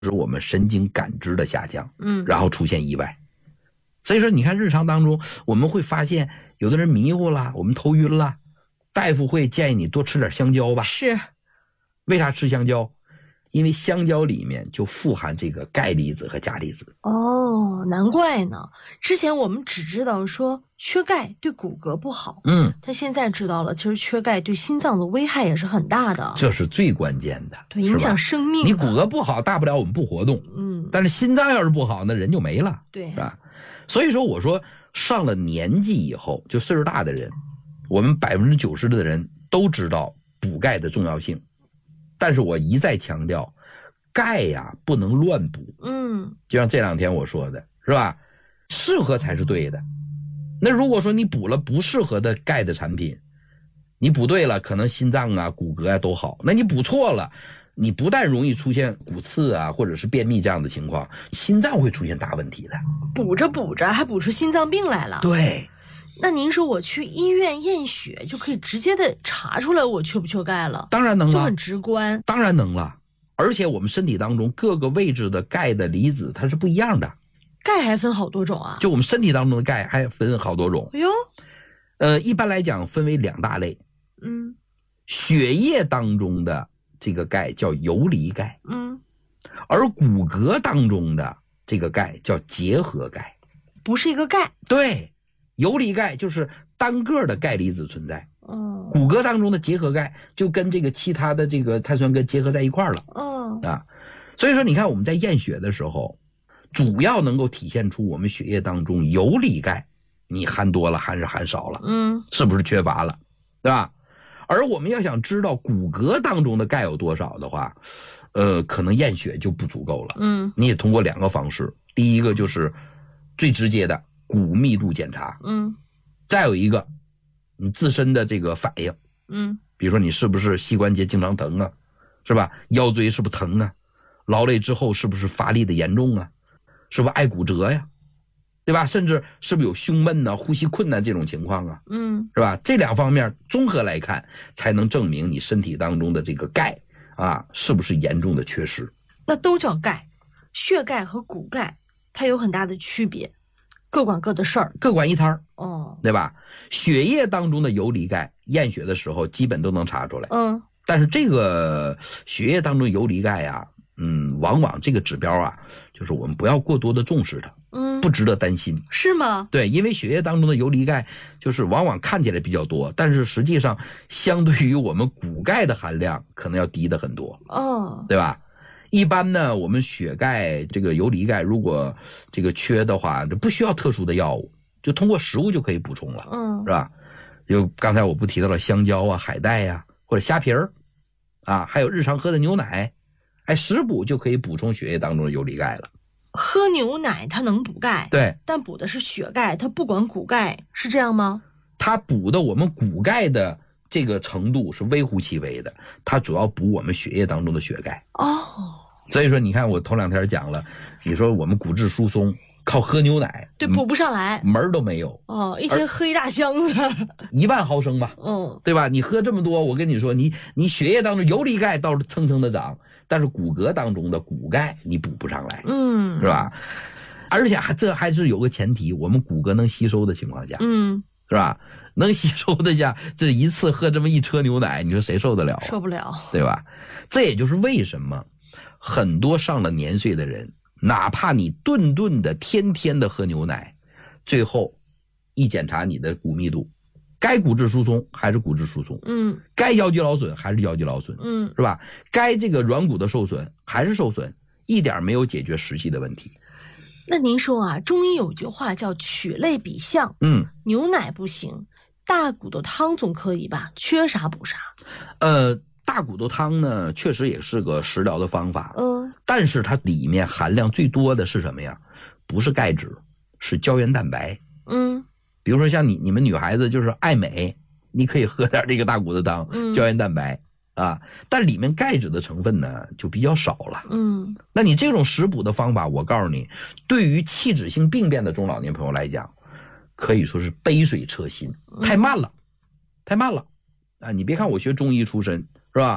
使我们神经感知的下降，然后出现意外。所以说你看日常当中我们会发现有的人迷糊了，我们头晕了，大夫会建议你多吃点香蕉吧。 是。 为啥吃香蕉？因为香蕉里面就富含这个钙离子和钾离子。 哦，难怪呢。之前我们只知道说缺钙对骨骼不好，但现在知道了，其实缺钙对心脏的危害也是很大的。 这是最关键的， 对，影响生命。 你骨骼不好，大不了我们不活动，但是心脏要是不好，那人就没了， 对， 是吧？所以说我说上了年纪以后，就岁数大的人，我们90%的人都知道补钙的重要性。但是我一再强调，钙呀不能乱补。就像这2天我说的，是吧？适合才是对的。那如果说你补了不适合的钙的产品，你补对了，可能心脏啊、骨骼啊都好。那你补错了，你不但容易出现骨刺啊，或者是便秘这样的情况，心脏会出现大问题的。 补着补着还补出心脏病来了。 对。 那您说我去医院验血就可以直接的查出来我缺不缺钙了？ 当然能了， 就很直观。 当然能了，而且我们身体当中各个位置的钙的离子它是不一样的。 钙还分好多种啊？ 就我们身体当中的钙还分好多种。 哎呦， 一般来讲分为2大类。血液当中的这个钙叫游离钙。而骨骼当中的这个钙叫结合钙。 不是一个钙。 对。游离钙就是单个的钙离子存在，骨骼当中的结合钙就跟这个其他的这个碳酸根结合在一块了，所以说你看我们在验血的时候，主要能够体现出我们血液当中游离钙你含多了还是含少了，是不是缺乏了，对吧？而我们要想知道骨骼当中的钙有多少的话，可能验血就不足够了，你也通过2个方式，第一个就是最直接的骨密度检查，再有一个你自身的这个反应，比如说你是不是膝关节经常疼啊，是吧？腰椎是不是疼啊？劳累之后是不是乏力的严重啊？是不是爱骨折呀？对吧？甚至是不是有胸闷啊、呼吸困难这种情况啊？是吧？这2方面综合来看，才能证明你身体当中的这个钙啊是不是严重的缺失。 那都叫钙，血钙和骨钙它有很大的区别。各管各的事儿， 各管一摊对吧？血液当中的游离钙，验血的时候基本都能查出来。但是这个血液当中游离钙呀，往往这个指标啊，就是我们不要过多的重视它，不值得担心。 是吗？ 对，因为血液当中的游离钙就是往往看起来比较多，但是实际上相对于我们骨钙的含量可能要低的很多。对吧？一般呢，我们血钙这个游离钙如果这个缺的话，就不需要特殊的药物，就通过食物就可以补充了，是吧？就刚才我不提到了香蕉啊、海带呀，或者虾皮儿啊，还有日常喝的牛奶，食补就可以补充血液当中的游离钙了。 喝牛奶它能补钙， 对， 但补的是血钙，它不管骨钙，是这样吗？ 它补的我们骨钙的这个程度是微乎其微的，它主要补我们血液当中的血钙。所以说你看我头2天讲了，你说我们骨质疏松靠喝牛奶， 对，补不上来， 门儿都没有。 一天喝1大箱子 ，1万毫升吧，对吧？你喝这么多，我跟你说，你血液当中游离钙倒是蹭蹭的涨，但是骨骼当中的骨钙你补不上来，是吧？而且这还是有个前提，我们骨骼能吸收的情况下，是吧？能吸收的下，这一次喝这么1车牛奶，你说谁受得了？ 受不了， 对吧？这也就是为什么很多上了年岁的人，哪怕你顿顿的天天的喝牛奶，最后一检查你的骨密度，该骨质疏松还是骨质疏松，该腰肌劳损还是腰肌劳损，是吧？该这个软骨的受损还是受损，一点没有解决实际的问题。 那您说啊，中医有句话叫取类比象，牛奶不行，大骨头汤总可以吧？缺啥补啥。 大骨头汤呢，确实也是个食疗的方法，但是它里面含量最多的是什么呀？不是钙质，是胶原蛋白。比如说像你们女孩子就是爱美，你可以喝点这个大骨头汤，胶原蛋白啊，但里面钙质的成分呢就比较少了。那你这种食补的方法，我告诉你，对于器质性病变的中老年朋友来讲，可以说是杯水车薪，太慢了，太慢了啊！你别看我学中医出身，是吧？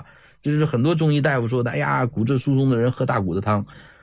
这是很多中医大夫说的，哎呀，骨质疏松的人喝大骨的汤。